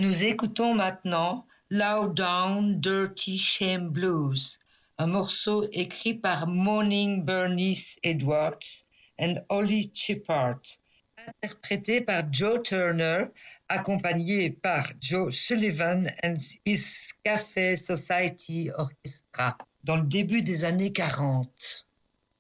Nous écoutons maintenant Low Down Dirty Shame Blues, un morceau écrit par Moaning Bernice Edwards et Holly Chippard, interprété par Joe Turner, accompagné par Joe Sullivan and his Cafe Society Orchestra, dans le début des années 40.